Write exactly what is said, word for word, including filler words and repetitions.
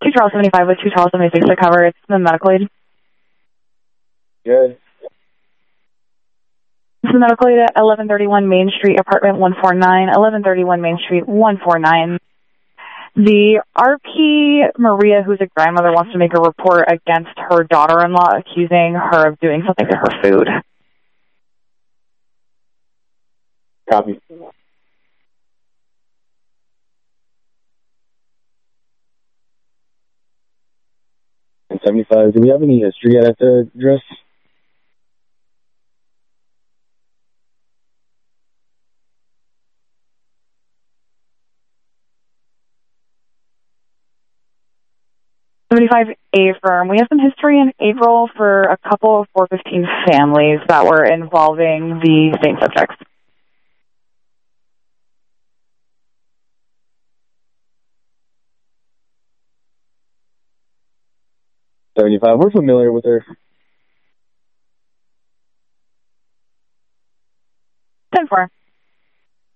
two Charles seventy-five with two Charles seventy-six to cover. It's the medical aid. Good. This is medical aid at eleven thirty-one Main Street, apartment one forty-nine, eleven thirty-one Main Street, one forty-nine. The R P Maria, who's a grandmother, wants to make a report against her daughter-in-law, accusing her of doing something to her food. Copy. And seventy-five, do we have any history yet at the address? seventy-five A firm. We have some history in April for a couple of four fifteen families that were involving the same subjects. seventy-five, we're familiar with her. ten four.